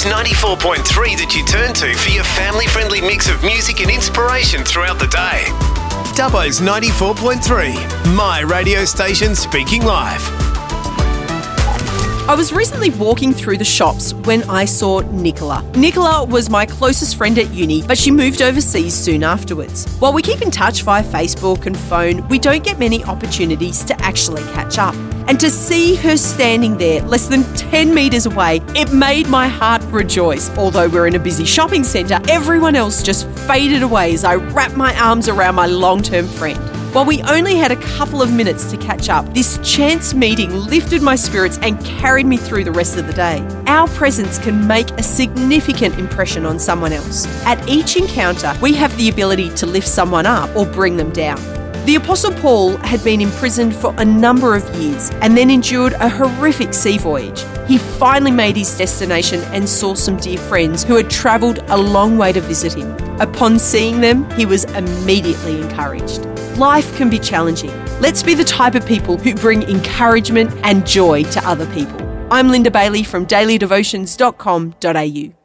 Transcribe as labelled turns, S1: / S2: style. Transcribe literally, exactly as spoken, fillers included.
S1: Dubbo's ninety-four point three that you turn to for your family-friendly mix of music and inspiration throughout the day. Dubbo's ninety-four point three, my radio station speaking live.
S2: I was recently walking through the shops when I saw Nicola. Nicola was my closest friend at uni, but she moved overseas soon afterwards. While we keep in touch via Facebook and phone, we don't get many opportunities to actually catch up. And to see her standing there less than ten metres away, it made my heart rejoice. Although we're in a busy shopping centre, everyone else just faded away as I wrapped my arms around my long-term friend. While we only had a couple of minutes to catch up, this chance meeting lifted my spirits and carried me through the rest of the day. Our presence can make a significant impression on someone else. At each encounter, we have the ability to lift someone up or bring them down. The Apostle Paul had been imprisoned for a number of years and then endured a horrific sea voyage. He finally made his destination and saw some dear friends who had travelled a long way to visit him. Upon seeing them, he was immediately encouraged. Life can be challenging. Let's be the type of people who bring encouragement and joy to other people. I'm Linda Bailey from daily devotions dot com dot a u.